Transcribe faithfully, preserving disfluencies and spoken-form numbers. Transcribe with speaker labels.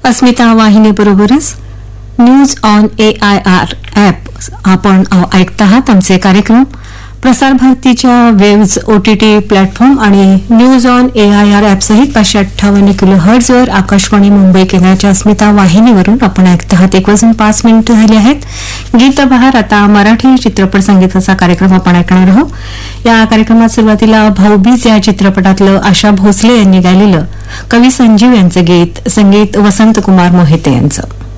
Speaker 1: Asmita वाहिनीबरोबरच news on A I R app आपण ऐकत आहात. आमचे कार्यक्रम प्रसार भारतीच्या वेव्ज ओटीटी प्लॅटफॉर्म आणि news on A I R app सहित पाचशे अठ्ठावन्न किलो हर्ट्झवर आकाशवाणी मुंबई केंद्राच्या अस्मिता वाहिनीवरून आपण ऐकत आहात. एक वाजून पाच मिनिटं झाली आहेत. गीतबहार आता मराठी चित्रपट संगीताचा कार्यक्रम आपण ऐकणार आहोत. या कार्यक्रमात सुरुवातीला भाऊबीज या चित्रपटातलं आशा भोसले यांनी गायलेलं कवी संजीव यांचं गीत, संगीत वसंत कुमार मोहिते यांचं.